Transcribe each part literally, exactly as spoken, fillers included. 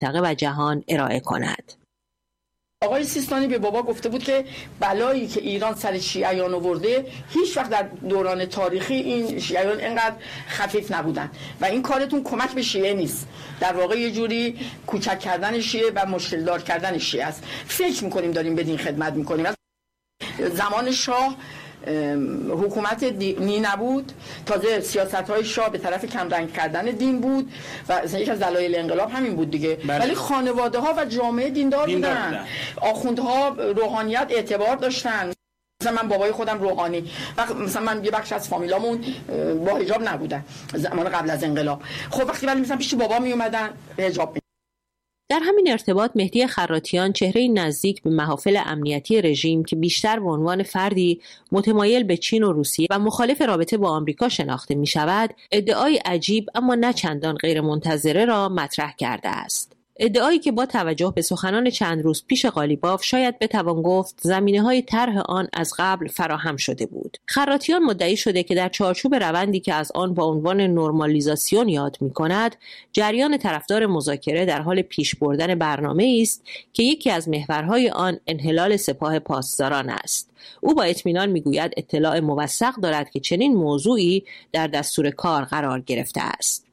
منطقه و جهان ارائه کند. آقای سیستانی به بابا گفته بود که بلایی که ایران سر شیعیان آورده هیچ وقت در دوران تاریخی این شیعیان اینقدر خفیف نبودن و این کارتون کمک به شیعه نیست، در واقع یه جوری کوچک کردن شیعه و مشکل دار کردن شیعه است. فکر میکنیم داریم بدین خدمت میکنیم. زمان شاه حکومت دینی نبود، تازه سیاست‌های شاه به طرف کمرنگ کردن دین بود و یکی از دلایل انقلاب همین بود دیگه. بله. ولی خانواده‌ها و جامعه دیندار, دیندار بودن, بودن. آخوندها روحانیت اعتبار داشتن. مثلا من بابای خودم روحانی و مثلا من یه بخش از فامیلامون با حجاب نبودن زمان قبل از انقلاب. خب وقتی ولی مثلا پیش بابا می اومدن حجاب می. در همین ارتباط مهدی خراطیان، چهره نزدیک به محافل امنیتی رژیم که بیشتر به عنوان فردی متمایل به چین و روسیه و مخالف رابطه با آمریکا شناخته می شود، ادعای عجیب اما نه چندان غیر منتظره را مطرح کرده است. ادعایی که با توجه به سخنان چند روز پیش قالیباف شاید بتوان گفت زمینه‌های طرح آن از قبل فراهم شده بود. خراطیان مدعی شده که در چارچوب روندی که از آن با عنوان نرمالیزاسیون یاد می‌کند، جریان طرفدار مذاکره در حال پیش بردن برنامه‌ای است که یکی از محورهای آن انحلال سپاه پاسداران است. او با اطمینان می‌گوید اطلاع موثق دارد که چنین موضوعی در دستور کار قرار گرفته است.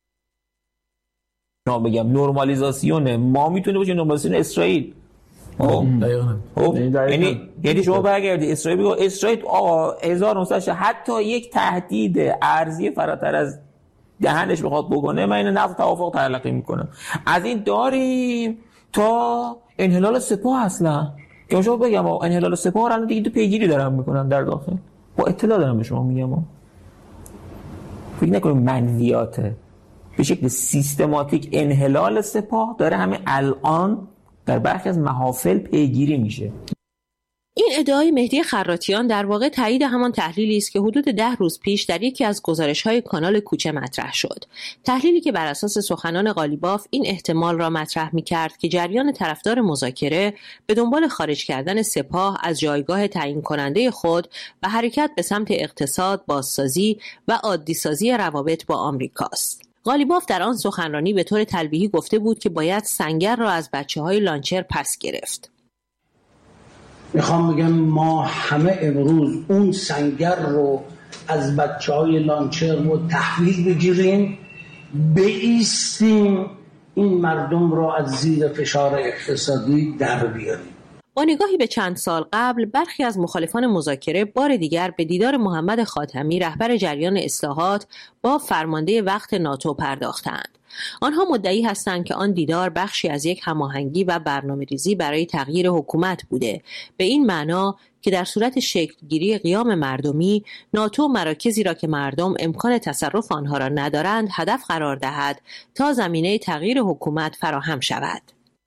ما بگم نرمالیزاسیون ما میتونه باشه نرمالیزاسیون اسرائیل. خب دقیقاً. یعنی یعنی شما برگردی اسرائیل بگو اسرائیل آقا هزار و نهصد حتی یک تهدید ارزی فراتر از دهنش بخواد بکنه، من اینو نقض توافق تلقی میکنم. از این داریم تا انحلال سپاه اصلا که شما بگم انحلال سپاه الان دیگه تو پیگیری دارن میکنن در داخل. با اطلاع دارم به شما میگم. فکر نکنید منویاته. به شکل سیستماتیک انحلال سپاه داره همه الان در برخی از محافل پیگیری میشه. این ادعای مهدی خراطیان در واقع تایید همان تحلیلی است که حدود ده روز پیش در یکی از گزارش‌های کانال کوچه مطرح شد. تحلیلی که بر اساس سخنان قالیباف این احتمال را مطرح می‌کرد که جریان طرفدار مذاکره به دنبال خارج کردن سپاه از جایگاه تعیین کننده خود و حرکت به سمت اقتصاد، بازسازی و عادی‌سازی روابط با آمریکاست. قالیباف در آن سخنرانی به طور تلویحی گفته بود که باید سنگر را از بچه‌های لانچر پس گرفت. میخوام بگم ما همه امروز اون سنگر رو از بچه‌های لانچر رو تحویل بگیریم، بایستیم این مردم رو از زیر فشار اقتصادی در بیاریم. با نگاهی به چند سال قبل، برخی از مخالفان مذاکره بار دیگر به دیدار محمد خاتمی رهبر جریان اصلاحات با فرمانده وقت ناتو پرداختند. آنها مدعی هستند که آن دیدار بخشی از یک هماهنگی و برنامه‌ریزی برای تغییر حکومت بوده، به این معنا که در صورت شکلگیری قیام مردمی، ناتو مراکزی را که مردم امکان تصرف آنها را ندارند هدف قرار دهد تا زمینه تغییر حکومت فراهم شود.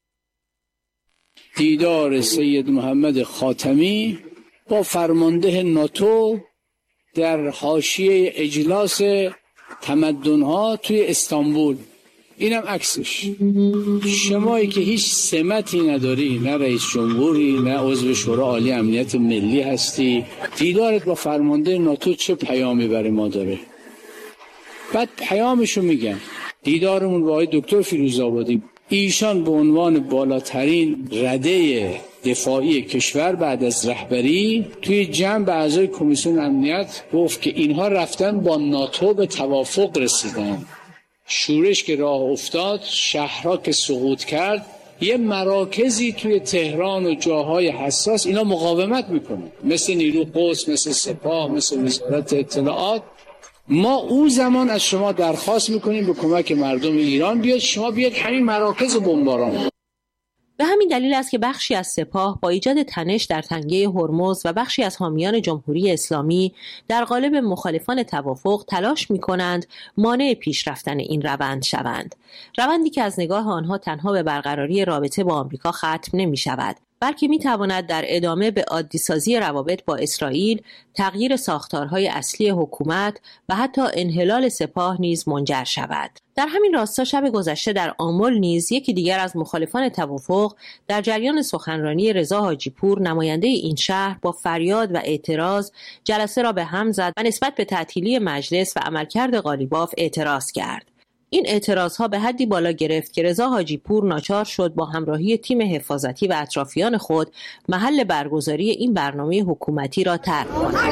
دیدار سید محمد خاتمی با فرمانده ناتو در حاشیه اجلاس تمدن‌ها توی استانبول، اینم عکسش. شمایی که هیچ سمتی نداری، نه رئیس جمهوری، نه عضو شورای عالی امنیت ملی هستی، دیدارت با فرمانده ناتو چه پیامی برای ما داره؟ بعد پیامشو میگم. دیدارمون با آقای دکتر فیروزآبادی، ایشان به عنوان بالاترین رده دفاعی کشور بعد از رهبری توی جمع به اعضای کمیسیون امنیت گفت که اینها رفتن با ناتو به توافق رسیدن. شورش که راه افتاد، شهرها که سقوط کرد، یه مراکزی توی تهران و جاهای حساس اینا مقاومت میکنن، مثل نیرو قدس، مثل سپاه، مثل وزارت اطلاعات. ما اون زمان از شما درخواست میکنیم به کمک مردم ایران بیاد، شما بیاد همین مراکز رو بمباران. به همین دلیل است که بخشی از سپاه با ایجاد تنش در تنگه هرمز و بخشی از حامیان جمهوری اسلامی در قالب مخالفان توافق تلاش می‌کنند مانع پیشرفتن این روند شوند. روندی که از نگاه آنها تنها به برقراری رابطه با آمریکا ختم نمی‌شود، بلکه می‌تواند در ادامه به عادی‌سازی روابط با اسرائیل، تغییر ساختارهای اصلی حکومت و حتی انحلال سپاه نیز منجر شود. در همین راستا شب گذشته در آمل نیز یکی دیگر از مخالفان توافق در جریان سخنرانی رضا حاجی پور، نماینده این شهر، با فریاد و اعتراض جلسه را به هم زد و نسبت به تعطیلی مجلس و عملکرد قالیباف اعتراض کرد. این اعتراضها به حدی بالا گرفت که رضا حاجی پور ناچار شد با همراهی تیم حفاظتی و اطرافیان خود محل برگزاری این برنامه حکومتی را ترک کند.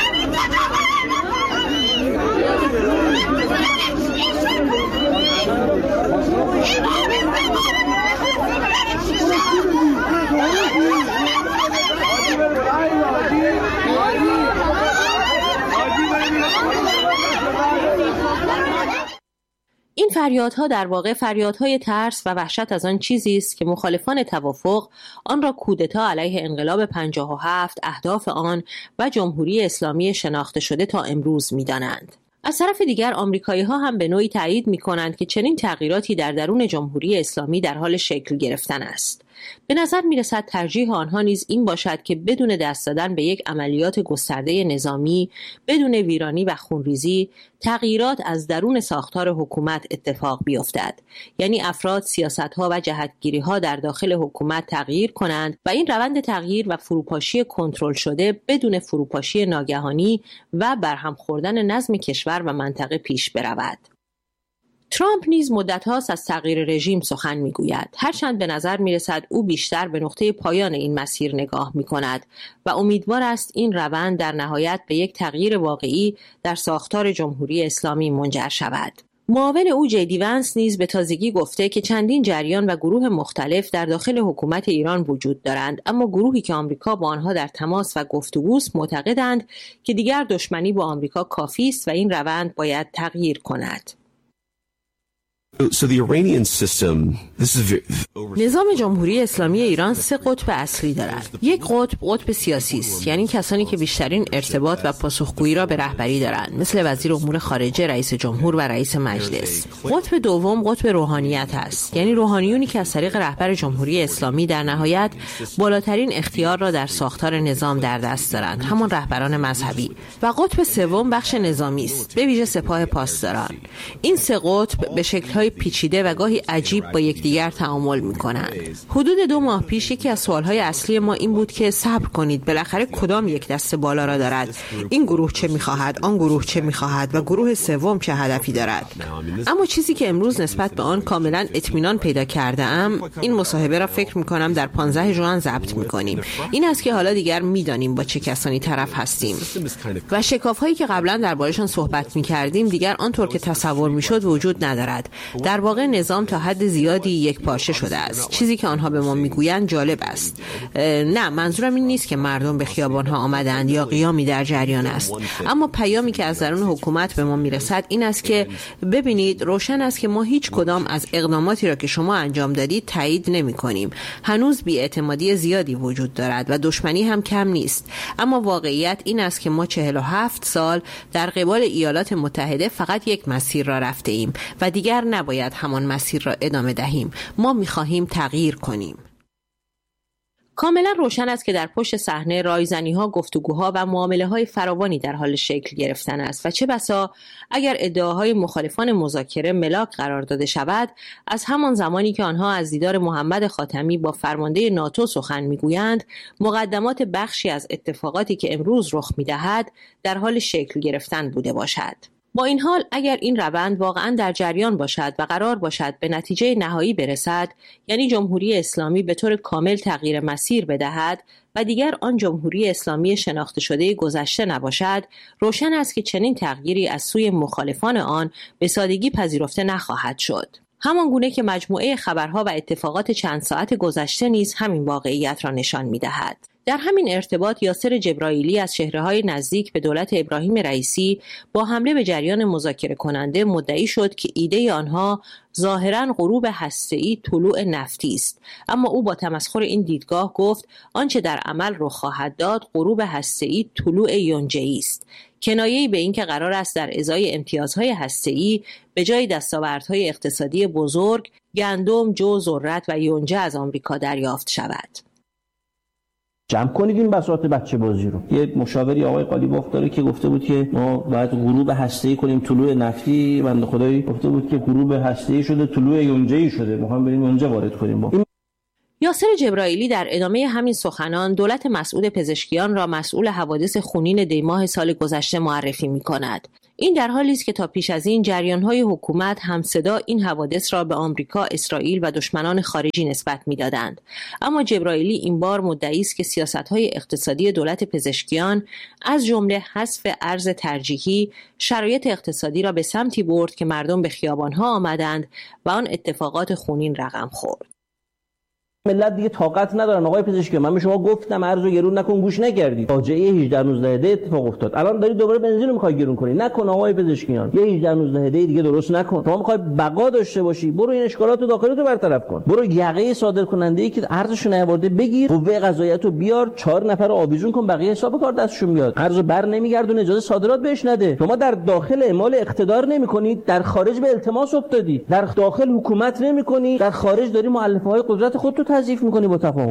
این فریادها در واقع فریادهای ترس و وحشت از آن چیزی است که مخالفان توافق آن را کودتا علیه انقلاب پنجاه و هفت، اهداف آن و جمهوری اسلامی شناخته شده تا امروز می‌دانند. از طرف دیگر آمریکایی‌ها هم به نوعی تایید می‌کنند که چنین تغییراتی در درون جمهوری اسلامی در حال شکل گرفتن است. به نظر می‌رسد ترجیح آنها نیز این باشد که بدون دست دادن به یک عملیات گسترده نظامی، بدون ویرانی و خونریزی، تغییرات از درون ساختار حکومت اتفاق بیفتد. یعنی افراد، سیاست‌ها و جهتگیری‌ها در داخل حکومت تغییر کنند و این روند تغییر و فروپاشی کنترل شده بدون فروپاشی ناگهانی و برهم خوردن نظم کشور و منطقه پیش برود. ترامپ نیز مدت هاست از تغییر رژیم سخن میگوید، هرچند به نظر میرسد او بیشتر به نقطه پایان این مسیر نگاه میکند و امیدوار است این روند در نهایت به یک تغییر واقعی در ساختار جمهوری اسلامی منجر شود. معاون او جی دی ونس نیز به تازگی گفته که چندین جریان و گروه مختلف در داخل حکومت ایران وجود دارند، اما گروهی که آمریکا با آنها در تماس و گفتگوست معتقدند که دیگر دشمنی با آمریکا کافی است و این روند باید تغییر کند. So the Iranian system, this is نظام جمهوری اسلامی ایران سه قطب اصلی دارد. یک قطب قطب سیاسی است، یعنی کسانی که بیشترین ارتباط و پاسخگویی را به رهبری دارند، مثل وزیر امور خارجه، رئیس جمهور و رئیس مجلس. قطب دوم قطب روحانیت است، یعنی روحانیونی که از طریق رهبر جمهوری اسلامی در نهایت بالاترین اختیار را در ساختار نظام در دست دارند، همان رهبران مذهبی. و قطب سوم بخش نظامی است، به ویژه سپاه پاسداران. این سه قطب به شکل پیچیده و گاهی عجیب با یکدیگر تعامل می‌کنند. حدود دو ماه پیش یکی از سوال‌های اصلی ما این بود که صبر کنید، بالاخره کدام یک دست بالا را دارد؟ این گروه چه می‌خواهد؟ آن گروه چه می‌خواهد؟ و گروه سوم چه هدفی دارد؟ اما چیزی که امروز نسبت به آن کاملاً اطمینان پیدا کرده‌ام، این مصاحبه را فکر می‌کنم در پانزده ژوئن ضبط می‌کنیم. این است که حالا دیگر می‌دانیم با چه کسانی طرف هستیم و شکاف‌هایی که قبلاً درباره‌شان صحبت می‌کردیم دیگر آنطور که تصور می‌شد وجود ندارد. در واقع نظام تا حد زیادی یک پارچه شده است. چیزی که آنها به ما میگویند جالب است. نه، منظورم این نیست که مردم به خیابانها آمدند یا قیامی در جریان است، اما پیامی که از درون حکومت به ما میرسد این است که ببینید، روشن است که ما هیچ کدام از اقداماتی را که شما انجام دادید تایید نمی کنیم. هنوز بی‌اعتمادی زیادی وجود دارد و دشمنی هم کم نیست، اما واقعیت این است که ما چهل و هفت سال در قبال ایالات متحده فقط یک مسیر را رفته ایم و دیگر نباید همان مسیر را ادامه دهیم. ما می‌خواهیم تغییر کنیم. کاملا روشن است که در پشت صحنه رایزنی‌ها، گفتگوها و معامله‌های فراوانی در حال شکل گرفتن است و چه بسا اگر ادعاهای مخالفان مذاکره ملاک قرار داده شود، از همان زمانی که آنها از دیدار محمد خاتمی با فرمانده ناتو سخن می‌گویند، مقدمات بخشی از اتفاقاتی که امروز رخ می‌دهد در حال شکل گرفتن بوده باشد. با این حال اگر این روند واقعا در جریان باشد و قرار باشد به نتیجه نهایی برسد، یعنی جمهوری اسلامی به طور کامل تغییر مسیر بدهد و دیگر آن جمهوری اسلامی شناخته شده گذشته نباشد، روشن است که چنین تغییری از سوی مخالفان آن به سادگی پذیرفته نخواهد شد. همان گونه که مجموعه خبرها و اتفاقات چند ساعت گذشته نیز همین واقعیت را نشان می‌دهد. در همین ارتباط یاسر جبرائیلی از چهره‌های نزدیک به دولت ابراهیم رئیسی با حمله به جریان مذاکره کننده مدعی شد که ایده آنها ظاهراً غروب هسته‌ای طلوع نفتی است، اما او با تمسخر این دیدگاه گفت آنچه در عمل رخ خواهد داد غروب هسته‌ای طلوع یونجه‌ای است، کنایه‌ای به اینکه قرار است در ازای امتیازهای هسته‌ای به جای دستاوردهای اقتصادی بزرگ گندم، جو، ذرت و یونجه از آمریکا دریافت شود. جمع کنید این بساط بچه بازی رو. یه مشاوری آقای قالیباف داره که گفته بود که ما باید غروب هسته‌ای کنیم طلوع نفتی، بنده خدایی گفته بود که غروب هسته‌ای شده طلوع یونجه‌ای شده، ما هم بریم اونجا وارد کنیم. با این یاسر جبرائیلی در ادامه همین سخنان دولت مسعود پزشکیان را مسئول حوادث خونین دیماه سال گذشته معرفی می‌کند. این در حالی است که تا پیش از این جریان‌های حکومت همصدا این حوادث را به آمریکا، اسرائیل و دشمنان خارجی نسبت می‌دادند. اما جبرائیلی این بار مدعی است که سیاست‌های اقتصادی دولت پزشکیان از جمله حذف ارز ترجیحی شرایط اقتصادی را به سمتی برد که مردم به خیابان‌ها آمدند و آن اتفاقات خونین رقم خورد. ملت دیگه طاقت ندارن. آقای پزشکی، من به شما گفتم ارزو گرون نکن، گوش نکردید. فاجعه هجده نوزده دی اتفاق افتاد. الان داری دوباره بنزین رو می‌خوای گرون کنی. نکن آقای پزشکیان. یه هجده نوزده دی دیگه درست نکن. شما می‌خوای بقا داشته باشی، برو این اشکالات داخلی رو برطرف کن. برو یقه صادرکننده‌ای که ارزش نیاورده بگیر، قوه قضاییت رو بیار، چهار نفر رو آویزون کن، بقیه حساب کار دستشون میاد. ارزو بر نمیگردونه، اجازه صادرات بهش نده. شما در داخل اعمال اقتدار نمی‌کنید، در خارج به التماس افتادید. در داخل حکومت نمی‌کنی، در خارج داری مؤلفه‌های قدرت خودت رو تضعیف می‌کنی با تفاهم.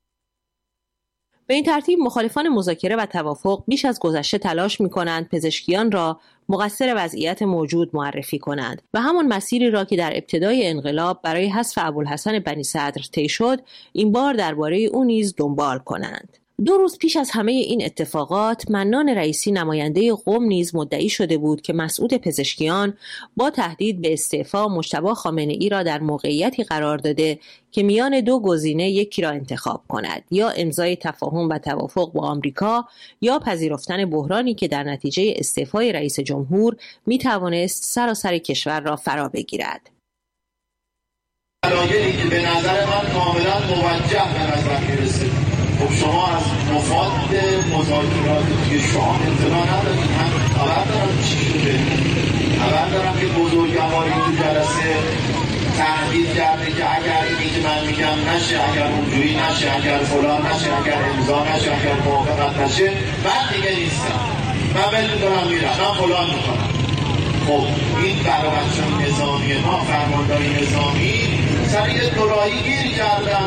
به این ترتیب مخالفان مذاکره و توافق بیش از گذشته تلاش می‌کنند پزشکیان را مقصر وضعیت موجود معرفی کنند و همان مسیری را که در ابتدای انقلاب برای حذف ابوالحسن بنی صدر طی شد، این بار درباره او نیز دنبال کنند. دو روز پیش از همه این اتفاقات، منان رئیسی نماینده قم نیز مدعی شده بود که مسعود پزشکیان با تهدید به استعفا مجتبی خامنه‌ای را در موقعیتی قرار داده که میان دو گزینه یکی را انتخاب کند، یا امضای تفاهم و توافق با آمریکا یا پذیرفتن بحرانی که در نتیجه استعفای رئیس جمهور می توانست سراسر کشور را فرا بگیرد. دلایلی که به نظر من کاملا موجه به نظر می‌رسید. خب شما از مفاد مذاکرات توی شام اطلاع ندارید. من خبر دارم چی شده. خبر دارم که بزرگواری تو جلسه تهدید کرده که اگر اینی که من میگم نشه، اگر اونجوری نشه، اگر فلان نشه، اگر امضا نشه، اگر موافقت نشه، من دیگه نیستم. من ول می‌کنم میرم. من فلان می‌کنم. خب این برای بچه‌های نظامی ما، فرمانداری نظامی سر یه دورایی گیر کردن.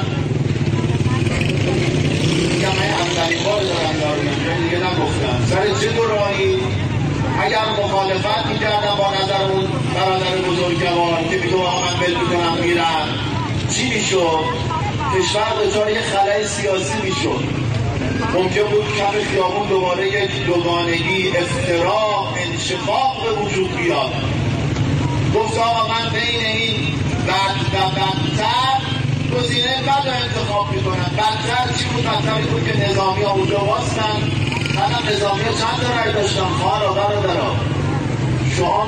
میگم من اولین بار دارم دارم دیگه نگفتم. سر چه دورایی؟ اگر مخالفت میکردم با نظر اون برادر بزرگوار که میگه آقا من ول میکنم میرم، چی میشد؟ کشور دچار یه خلأ سیاسی میشد. ممکن بود کف خیابون دوباره یک دوگانگی، افتراق، انشقاق به وجود بیاد. گفت آقا من بین این بد و بدتر گزینه بد رو انتخاب میکنم. بدتر چی بود؟ بدتری بود که نظامی ها اونجا واستن. منم نظامی ها چند تا رای داشتم، خواهر و برادرها. شما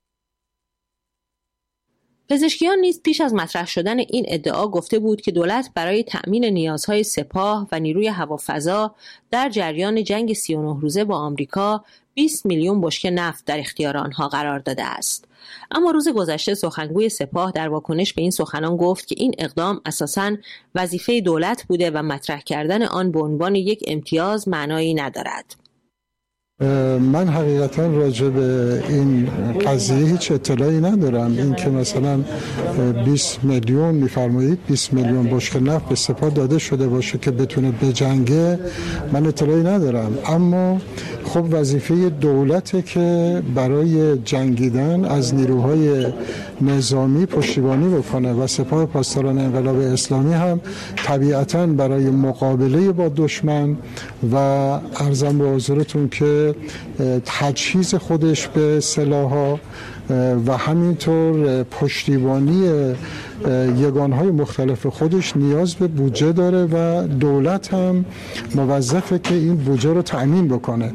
پزشکیان نیز پیش از مطرح شدن این ادعا گفته بود که دولت برای تأمین نیازهای سپاه و نیروی هوافضا در جریان جنگ سی و نه روزه با آمریکا بیست میلیون بشکه نفت در اختیار آنها قرار داده است. اما روز گذشته سخنگوی سپاه در واکنش به این سخنان گفت که این اقدام اساساً وظیفه دولت بوده و مطرح کردن آن به عنوان یک امتیاز معنایی ندارد. من حقیقتا راجع به این قضیه هیچ اطلاعی ندارم. این که مثلا بیست میلیون میفرمایید بیست میلیون بشکه نفت به سپاه داده شده باشه که بتونه بجنگه، من اطلاعی ندارم. اما خب وظیفه دولته که برای جنگیدن از نیروهای نظامی پشتیبانی بکنه و سپاه پاسداران انقلاب اسلامی هم طبیعتاً برای مقابله با دشمن و عرضم به حضورتون که تجهیز خودش به سلاح‌ها و همینطور پشتیبانی یگانهای مختلف خودش نیاز به بودجه داره و دولت هم موظفه که این بودجه رو تأمین بکنه.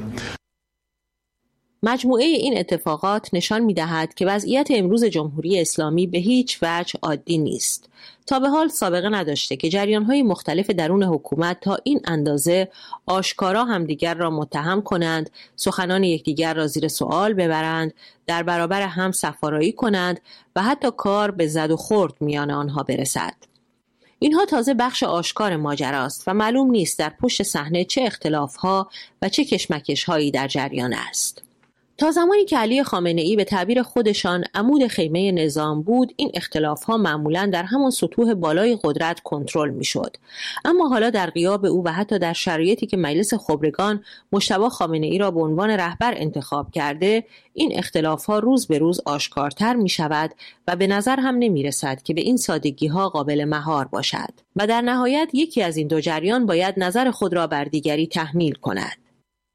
مجموعه این اتفاقات نشان می‌دهد که وضعیت امروز جمهوری اسلامی به هیچ وجه عادی نیست. تا به حال سابقه نداشته که جریان‌های مختلف درون حکومت تا این اندازه آشکارا همدیگر را متهم کنند، سخنان یکدیگر را زیر سوال ببرند، در برابر هم صف‌آرایی کنند و حتی کار به زد و خورد میان آنها برسد. اینها تازه بخش آشکار ماجراست و معلوم نیست در پشت صحنه چه اختلاف‌ها و چه کشمکش‌هایی در جریان است. تا زمانی که علی خامنه‌ای به تعبیر خودشان عمود خیمه نظام بود، این اختلاف‌ها معمولاً در همان سطوح بالای قدرت کنترل می‌شد. اما حالا در غیاب او و حتی در شرایطی که مجلس خبرگان مجتبی خامنه‌ای را به عنوان رهبر انتخاب کرده، این اختلاف‌ها روز به روز آشکارتر می‌شود و به نظر هم نمی‌رسد که به این سادگی‌ها قابل مهار باشد. و در نهایت یکی از این دو جریان باید نظر خود را بر دیگری تحمیل کند.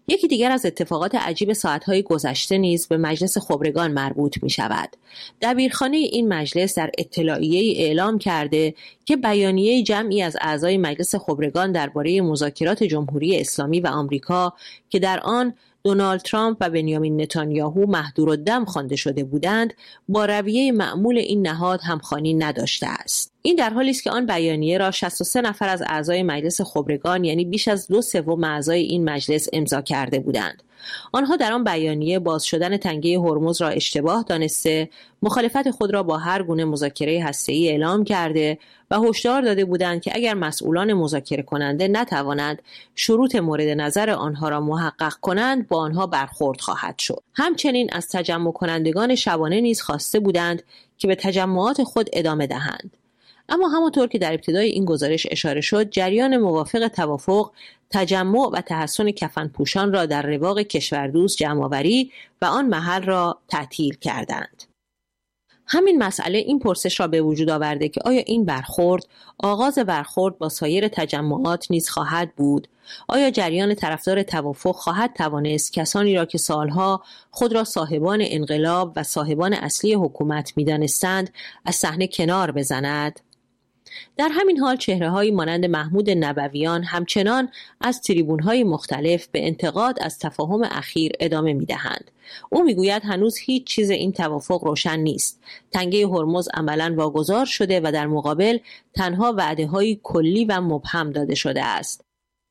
یکی دیگر از اتفاقات عجیب ساعتهای گذشته نیز به مجلس خبرگان مربوط می شود. دبیرخانه این مجلس در اطلاعیه‌ای اعلام کرده که بیانیه جمعی از اعضای مجلس خبرگان درباره مذاکرات جمهوری اسلامی و آمریکا که در آن دونالد ترامپ و بنیامین نتانیاهو مهدورالدم خوانده شده بودند، با رویه معمول این نهاد همخوانی نداشته است. این در حالی است که آن بیانیه را شصت و سه نفر از اعضای مجلس خبرگان، یعنی بیش از دو سوم اعضای این مجلس، امضا کرده بودند. آنها در آن بیانیه باز شدن تنگه هرمز را اشتباه دانسته، مخالفت خود را با هر گونه مذاکره هسته‌ای اعلام کرده و هشدار داده بودند که اگر مسئولان مذاکره کننده نتوانند شروط مورد نظر آنها را محقق کنند، با آنها برخورد خواهد شد. همچنین از تجمع کنندگان شبانه نیز خواسته بودند که به تجمعات خود ادامه دهند. اما همانطور که در ابتدای این گزارش اشاره شد، جریان موافق توافق، تجمع و تحسن کفنپوشان را در رواق کشوردوست جمع‌آوری و آن محل را تعطیل کردند. همین مسئله این پرسش را به وجود آورده که آیا این برخورد آغاز برخورد با سایر تجمعات نیز خواهد بود؟ آیا جریان طرفدار توافق خواهد توانست کسانی را که سالها خود را صاحبان انقلاب و صاحبان اصلی حکومت می‌دانستند از صحنه کنار بزند؟ در همین حال چهره‌هایی مانند محمود نبویان همچنان از تریبون‌های مختلف به انتقاد از تفاهم اخیر ادامه می‌دهند. او می‌گوید هنوز هیچ چیز این توافق روشن نیست. تنگه هرمز عملاً واگذار شده و در مقابل تنها وعده‌های کلی و مبهم داده شده است.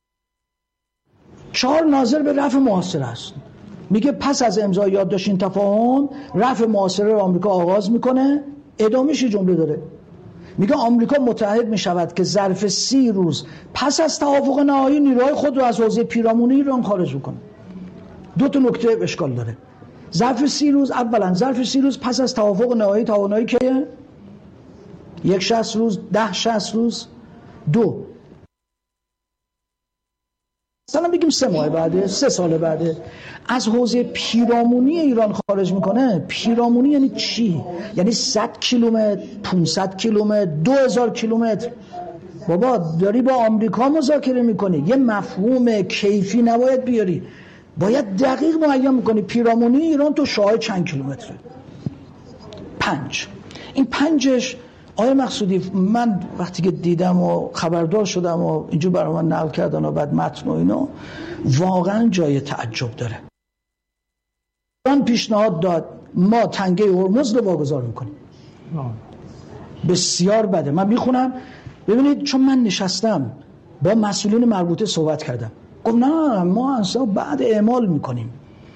چهار ناظر به رفع محاصره است. میگه پس از امضای یادداشت این تفاهم رفع محاصره رو آمریکا آغاز میکنه. ادامهش جمله داره، میگه آمریکا متعهد میشود که ظرف سی روز پس از توافق نهایی نیروهای خود رو از حوزه پیرامونی ایران خارج بکنه. دو تا نکته اشکال داره. ظرف سی روز، اولا ظرف سی روز پس از توافق نهایی، توافق نهایی که یک شصت روز، ده شصت روز، دو مثلا بگیم سه ماه بعده، سه سال بعده از حوزه پیرامونی ایران خارج میکنه. پیرامونی یعنی چی؟ یعنی صد کیلومتر، پانصد کیلومتر، دو هزار کیلومتر. بابا داری با آمریکا مذاکره میکنی، یه مفهوم کیفی نباید بیاری، باید دقیق معین میکنی پیرامونی ایران تو شاهای چند کیلومتره. پنج این پنجش آقای مقصودی، من وقتی که دیدم و خبردار شدم و اینجا برای من نقل کردن و بعد متن و اینا، واقعا جای تعجب داره. من پیشنهاد داد ما تنگه هرمز رو واگذار میکنیم. بسیار بده. من میخونم، ببینید چون من نشستم با مسئولین مربوطه صحبت کردم، گفت نه ما اصلا بعد اعمال میکنیم.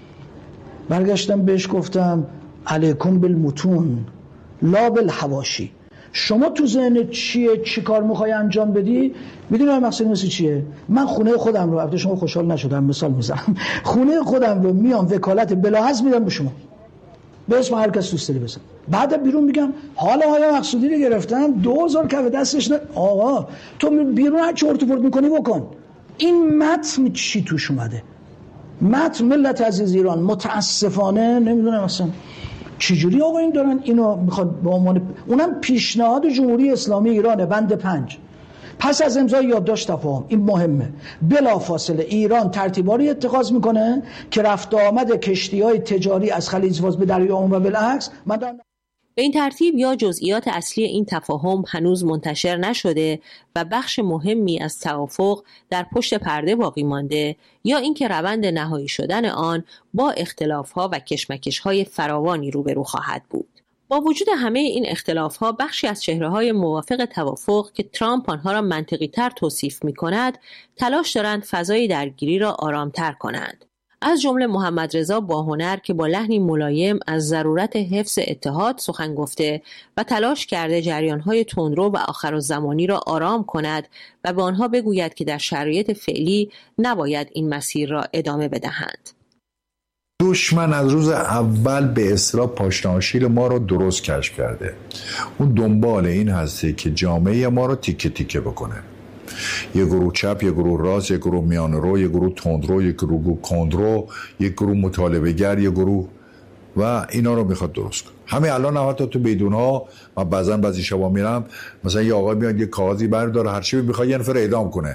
برگشتم بهش گفتم علیکم بالمتون لا بالحواشی. شما تو ذهنت چیه، چی کار میخوای انجام بدی؟ میدونی مقصد مثل چیه؟ من خونه خودم رو، البته شما خوشحال نشدم مثال میزنم، خونه خودم رو میام وکالت بلاحظ میدم به شما، به اسم هر کس دوست داری بزن. بعد بیرون میگم حالا آیا مقصودی رو گرفتن دو هزار کف دستش نه. آقا تو بیرون هر چی ارتو پرت میکنی بکن. این متن چی توش اومده؟ متن ملت عزیز ایران متاسفانه نمیدونم اصلا چجوری آقا این دارن اینو میخواد به عنوان، اونم پیشنهاد جمهوری اسلامی ایرانه، بند پنج، پس از امضای یادداشت تفاهم، این مهمه، بلافاصله ایران ترتیباری اتخاذ میکنه که رفت آمد کشتی‌های تجاری از خلیج فارس به دریای عمان و بالعکس. من دارم به این ترتیب یا جزئیات اصلی این تفاهم هنوز منتشر نشده و بخش مهمی از توافق در پشت پرده باقی مانده، یا اینکه روند نهایی شدن آن با اختلاف‌ها و کشمکش‌های فراوانی روبرو خواهد بود. با وجود همه این اختلاف‌ها، بخشی از چهره‌های موافق توافق که ترامپ آنها را منطقی‌تر توصیف می‌کند، تلاش دارند فضای درگیری را آرام‌تر کنند. از جمله محمد رضا باهنر که با لحنی ملایم از ضرورت حفظ اتحاد سخن گفته و تلاش کرده جریان‌های تندرو و آخرالزمانی را آرام کند و به آنها بگوید که در شرایط فعلی نباید این مسیر را ادامه بدهند. دشمن از روز اول به اصطلاح پاشنه آشیل ما رو درست کشف کرده. اون دنبال این هسته که جامعه ما رو تیکه تیکه بکنه. یه گروه چپ، یه گروه راست، یه گروه میان رو، یه گروه تندرو، یه گروه کندرو، یه گروه مطالبه گر، یه گروه، و اینا رو میخواد درست کنه. همین الان حتی تو بیدونها من بعضن بعضی شبا میرم، مثلا یه آقا میاد یه کاغذی برداره هر چی میخواد یه نفر اعدام کنه،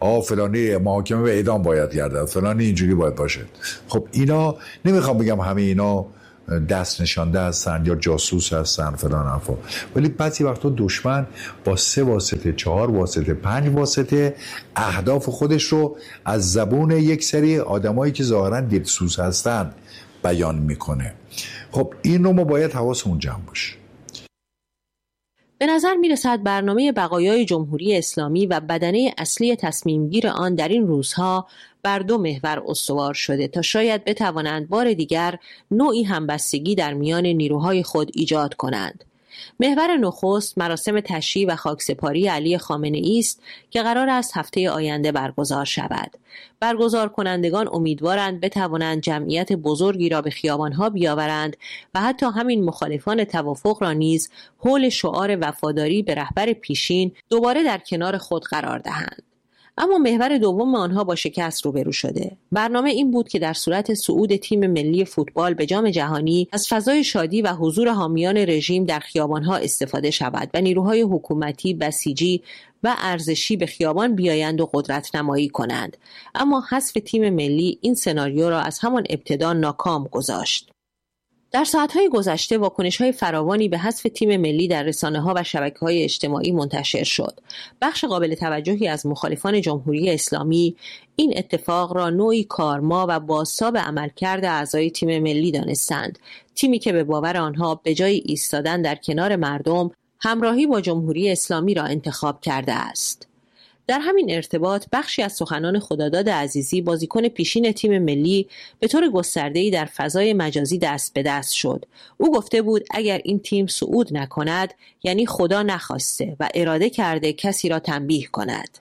آ فلانی محاکمه به اعدام باید گردد، فلانی اینجوری باید باشه. خب اینا نمیخوام بگم همه اینا دست نشانده هستن یا جاسوس هستن فلان حرفا، ولی بعضی وقتا دشمن با سه واسطه، چهار واسطه، پنج واسطه اهداف خودش رو از زبون یک سری آدمایی که ظاهرا دلسوز هستن بیان میکنه. خب این رو ما باید حواسمون جمع باشه. به نظر می رسد برنامه بقایای جمهوری اسلامی و بدنه اصلی تصمیمگیر آن در این روزها بر دو محور استوار شده تا شاید بتوانند بار دیگر نوعی همبستگی در میان نیروهای خود ایجاد کنند. محور نخست مراسم تشییع و خاکسپاری علی خامنه‌ای است که قرار است هفته آینده برگزار شود. برگزار کنندگان امیدوارند بتوانند جمعیت بزرگی را به خیابانها بیاورند و حتی همین مخالفان توافق را نیز حول شعار وفاداری به رهبر پیشین دوباره در کنار خود قرار دهند. اما محور دوم آنها با شکست روبرو شده. برنامه این بود که در صورت صعود تیم ملی فوتبال به جام جهانی از فضای شادی و حضور حامیان رژیم در خیابانها استفاده شود و نیروهای حکومتی، بسیجی و ارزشی به خیابان بیایند و قدرت نمایی کنند. اما حذف تیم ملی این سناریو را از همان ابتدا ناکام گذاشت. در ساعتهای گذشته واکنش‌های فراوانی به حذف تیم ملی در رسانه‌ها و شبکه‌های اجتماعی منتشر شد. بخش قابل توجهی از مخالفان جمهوری اسلامی این اتفاق را نوعی کارما و بازتاب عملکرد اعضای تیم ملی دانستند. تیمی که به باور آنها به جای ایستادن در کنار مردم، همراهی با جمهوری اسلامی را انتخاب کرده است. در همین ارتباط بخشی از سخنان خداداد عزیزی بازیکن پیشین تیم ملی به طور گسترده‌ای در فضای مجازی دست به دست شد. او گفته بود اگر این تیم صعود نکند یعنی خدا نخواسته و اراده کرده کسی را تنبیه کند.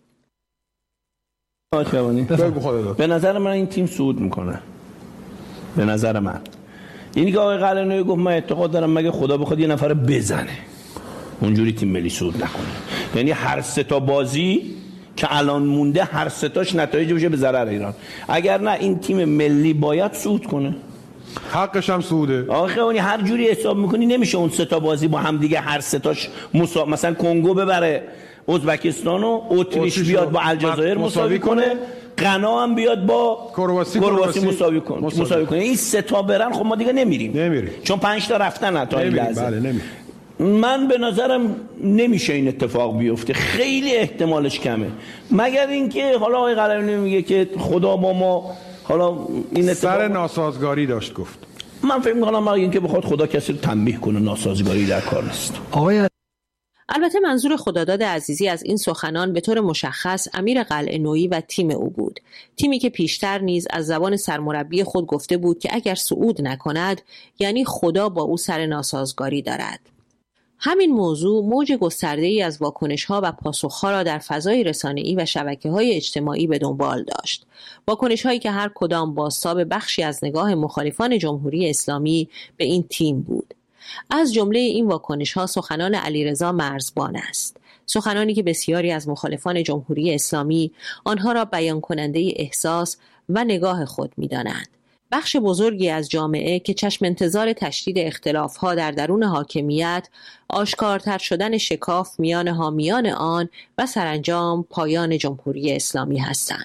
به نظر من این تیم صعود میکنه. به نظر من اینی که آقای قلعه‌نویی گفت من اعتقاد دارم مگه خدا بخواد یه نفر بزنه اونجوری تیم ملی صعود نکنه. یعنی هر سه تا بازی که الان مونده هر سه تاش نتایج بشه به ضرر ایران. اگر نه این تیم ملی باید صعود کنه. حقش هم صعوده. آخه اونی هر جوری حساب میکنی نمیشه اون سه تا بازی با هم دیگه هر سه تاش مسا... مثلا کنگو ببره ازبکستان و اتریش بیاد با الجزایر مساوی کنه، غنا هم بیاد با کرواسی کرواسی مساوی کنه. مساوی کنه. این سه تا برن خب ما دیگه نمیریم. نمیریم. چون پنج تا رفتن تا این لحظه. بله نمیریم. من به نظرم نمیشه این اتفاق بیفته، خیلی احتمالش کمه، مگر اینکه حالا آقای قلعه‌نویی میگه که خدا با ما حالا این اتفاق سر ناسازگاری داشت گفت. من فکر می‌کنم مگر اینکه بخواد خدا کسی رو تنبیه کنه ناسازگاری در کار نیست. آقای البته منظور خداداد عزیزی از این سخنان به طور مشخص امیر قلعه‌نویی و تیم او بود. تیمی که پیشتر نیز از زبان سرمربی خود گفته بود که اگر صعود نکند یعنی خدا با او سر ناسازگاری دارد. همین موضوع موج گسترده‌ای از واکنش‌ها و پاسخ‌ها را در فضای رسانه‌ای و شبکه‌های اجتماعی به دنبال داشت. واکنش‌هایی که هر کدام بازتاب بخشی از نگاه مخالفان جمهوری اسلامی به این تیم بود. از جمله این واکنش‌ها سخنان علیرضا مرزبان است. سخنانی که بسیاری از مخالفان جمهوری اسلامی آنها را بیان کننده احساس و نگاه خود می‌دانند. بخش بزرگی از جامعه که چشم انتظار تشدید اختلاف‌ها در درون حاکمیت، آشکارتر شدن شکاف میان حامیان آن و سرانجام پایان جمهوری اسلامی هستند.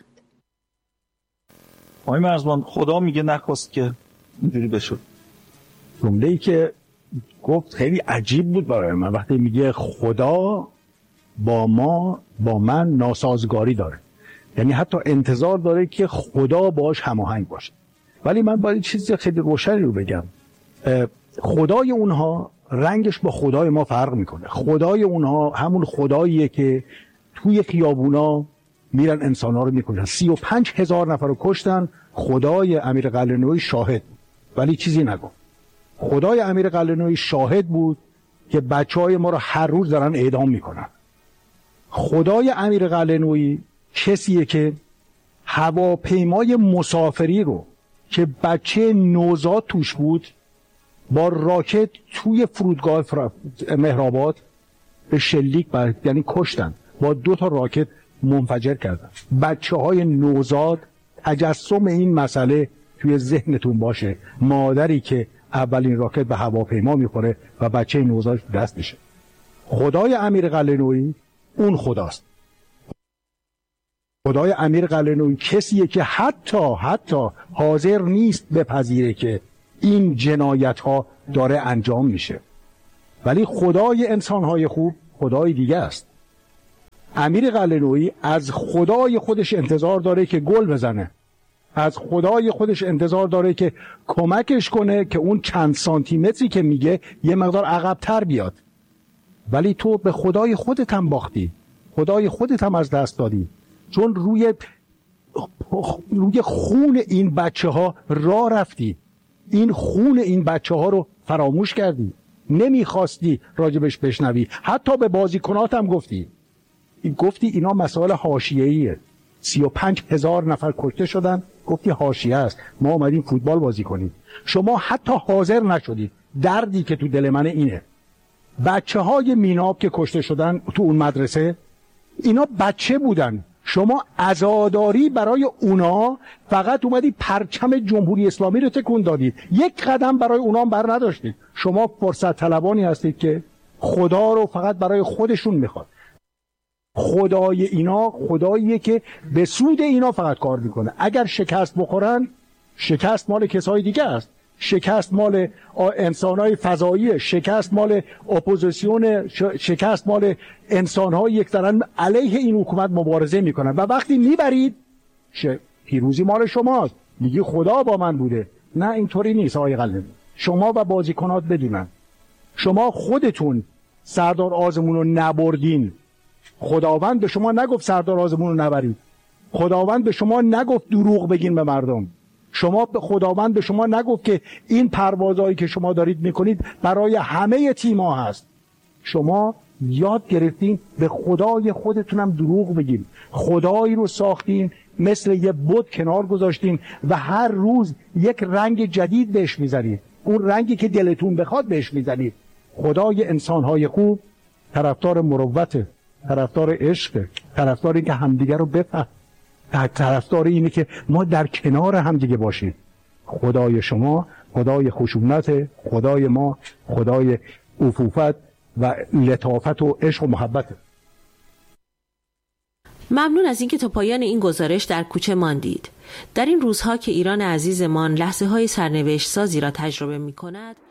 آقای مرزبان خدا میگه نخواست که اینجوری بشه. جمله‌ای که گفت خیلی عجیب بود برای من وقتی میگه خدا با ما با من ناسازگاری داره، یعنی حتی انتظار داره که خدا باش هماهنگ باشه. ولی من باید چیز خیلی روشنی رو بگم، خدای اونها رنگش با خدای ما فرق میکنه. خدای اونها همون خداییه که توی خیابونا میرن انسانها رو میکشن. سی و پنج هزار نفر رو کشتن، خدای امیر قلعه‌نویی شاهد بود ولی چیزی نگفت. خدای امیر قلعه‌نویی شاهد بود که بچهای ما رو هر روز دارن اعدام میکنن. خدای امیر قلعه‌نویی کسیه که هواپیمای مسافری رو که بچه نوزاد توش بود با راکت توی فرودگاه مهرآباد به شلیک برد، یعنی کشتن، با دو تا راکت منفجر کردن. بچه های نوزاد، تجسم این مسئله توی ذهنتون باشه، مادری که اولین راکت به هواپیما میخوره و بچه نوزاد دست میشه. خدای امیر قلعه‌نویی اون خداست. خدای امیر قلعه‌نویی کسیه که حتی حتی حاضر نیست بپذیره که این جنایت ها داره انجام میشه. ولی خدای انسانهای خوب خدای دیگه است. امیر قلعه‌نویی از خدای خودش انتظار داره که گل بزنه، از خدای خودش انتظار داره که کمکش کنه که اون چند سانتی متری که میگه یه مقدار عقب‌تر بیاد. ولی تو به خدای خودت هم باختی، خدای خودت هم از دست دادی، چون روی روی خون این بچه ها راه رفتی، این خون این بچه ها رو فراموش کردی، نمیخواستی راجبش بشنوی. حتی به بازیکنات هم گفتی گفتی اینا مسائل حاشیه‌ایه. سی و پنج هزار نفر کشته شدن، گفتی حاشیه است، ما اومدیم فوتبال بازی کنیم. شما حتی حاضر نشدید. دردی که تو دل من اینه، بچه های میناب که کشته شدن تو اون مدرسه، اینا بچه بودن. شما عزاداری برای اونا فقط اومدی پرچم جمهوری اسلامی رو تکون دادید، یک قدم برای اونا بر نداشتید. شما فرصت طلبانی هستید که خدا رو فقط برای خودشون میخواد. خدای اینا خداییه که به سود اینا فقط کار میکنه. اگر شکست بخورن، شکست مال کسای دیگه است، شکست مال انسانهای فضاییه، شکست مال اپوزیسیون، شکست مال انسانهایی که دارن علیه این حکومت مبارزه میکنن. و وقتی میبرید پیروزی مال شماست، میگی خدا با من بوده. نه اینطوری نیست آقای قلعه‌نویی. شما و بازیکنات بدونن شما خودتون سردار آزمون رو نبردین. خداوند به شما نگفت سردار آزمون رو نبرید. خداوند به شما نگفت دروغ بگین به مردم. شما به خداوند به شما نگفت که این پروازهایی که شما دارید میکنید برای همه تیم‌ها هست. شما یاد گرفتین به خدای خودتونم دروغ بگین. خدایی رو ساختین، مثل یه بت کنار گذاشتین و هر روز یک رنگ جدید بهش میزنید، اون رنگی که دلتون بخواد بهش میزنید. خدای انسانهای خوب طرفدار مروت، طرفدار عشق، طرفدار این که همدیگه رو بفهم، طرفدار اینه که ما در کنار همدیگه باشیم. خدای شما خدای خشونت، خدای ما خدای عفوفت و لطافت و عشق و محبت. ممنون از اینکه تا پایان این گزارش در کوچه ماندید. در این روزها که ایران عزیزمان لحظه های سرنوشت سازی را تجربه می کند